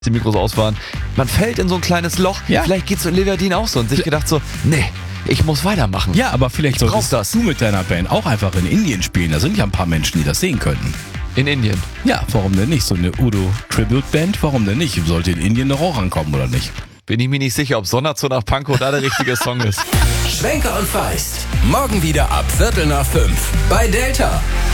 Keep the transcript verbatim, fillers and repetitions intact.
die Mikros aus waren. Man fällt in so ein kleines Loch. Ja. Vielleicht geht's in Leverdin auch so und sich gedacht so, nee, ich muss weitermachen. Ja, aber vielleicht brauch solltest das. du mit deiner Band auch einfach in Indien spielen. Da sind ja ein paar Menschen, die das sehen könnten. In Indien. Ja, warum denn nicht? So eine Udo-Tribute-Band, warum denn nicht? Sollte in Indien noch auch ankommen, oder nicht? Bin ich mir nicht sicher, ob Sonderzone nach Pankow da der richtige Song ist. Schwenker und Feist. Morgen wieder ab Viertel nach fünf bei Delta.